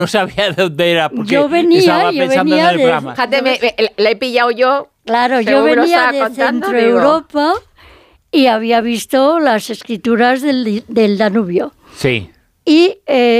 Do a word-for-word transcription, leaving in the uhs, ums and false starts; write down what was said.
no sabía de dónde era, porque yo venía, estaba yo pensando venía en el de, programa. Fíjate, me, me, la he pillado yo. Claro, yo según lo venía estaba de contando, Centro digo. Europa y había visto las escrituras del, del Danubio. Sí. Y... Eh,